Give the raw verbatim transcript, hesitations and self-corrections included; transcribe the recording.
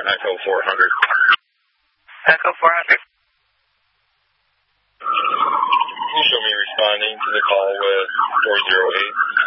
Echo four hundred. Echo four hundred. Can you show me responding to the call with four zero eight?